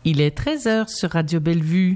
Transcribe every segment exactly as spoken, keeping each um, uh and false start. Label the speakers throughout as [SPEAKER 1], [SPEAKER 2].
[SPEAKER 1] Il est treize heures sur Radio Bellevue.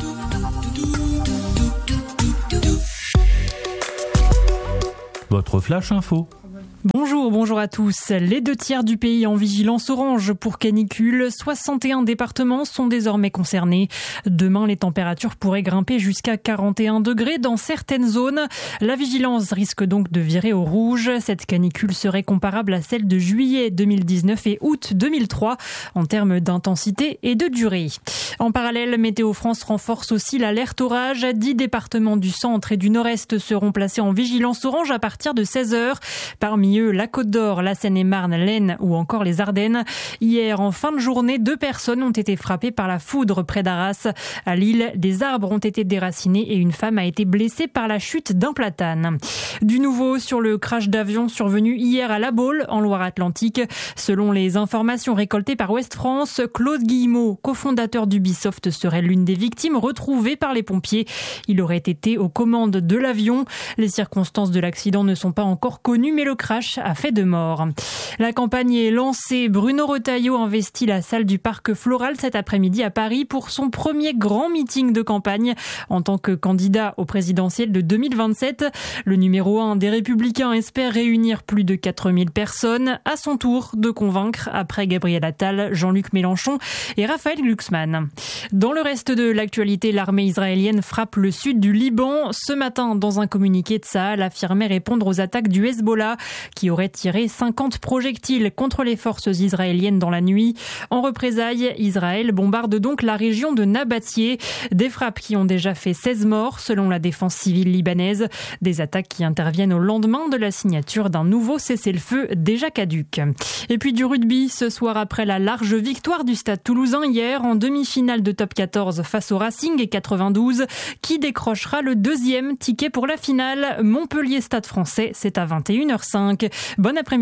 [SPEAKER 2] Votre flash info.
[SPEAKER 3] Bonjour, bonjour à tous. Les deux tiers du pays en vigilance orange pour canicule. soixante et un départements sont désormais concernés. Demain, les températures pourraient grimper jusqu'à quarante et un degrés dans certaines zones. La vigilance risque donc de virer au rouge. Cette canicule serait comparable à celle de juillet deux mille dix-neuf et août deux mille trois en termes d'intensité et de durée. En parallèle, Météo France renforce aussi l'alerte orage. dix départements du centre et du nord-est seront placés en vigilance orange à partir de seize heures. Parmi eux, la Côte d'Or, la Seine-et-Marne, l'Aisne ou encore les Ardennes. Hier, en fin de journée, deux personnes ont été frappées par la foudre près d'Arras. À Lille, des arbres ont été déracinés et une femme a été blessée par la chute d'un platane. Du nouveau sur le crash d'avion survenu hier à La Baule, en Loire-Atlantique. Selon les informations récoltées par Ouest France, Claude Guillemot, cofondateur d'Ubisoft, serait l'une des victimes retrouvées par les pompiers. Il aurait été aux commandes de l'avion. Les circonstances de l'accident ne sont pas encore connues, mais le crash a fait deux morts. La campagne est lancée. Bruno Retailleau investit la salle du Parc Floral cet après-midi à Paris pour son premier grand meeting de campagne en tant que candidat au présidentiel de deux mille vingt-sept. Le numéro un des Républicains espère réunir plus de quatre mille personnes. À son tour de convaincre après Gabriel Attal, Jean-Luc Mélenchon et Raphaël Glucksmann. Dans le reste de l'actualité, l'armée israélienne frappe le sud du Liban. Ce matin, dans un communiqué, Tsahal affirmait répondre aux attaques du Hezbollah qui aurait tiré cinquante projectiles contre les forces israéliennes dans la nuit. En représailles, Israël bombarde donc la région de Nabatieh. Des frappes qui ont déjà fait seize morts selon la défense civile libanaise. Des attaques qui interviennent au lendemain de la signature d'un nouveau cessez-le-feu déjà caduc. Et puis du rugby ce soir après la large victoire du Stade Toulousain hier en demi-finale de top quatorze face au Racing et quatre-vingt-douze. Qui décrochera le deuxième ticket pour la finale? Montpellier Stade Français, c'est à vingt et une heures cinq. Bon après-midi.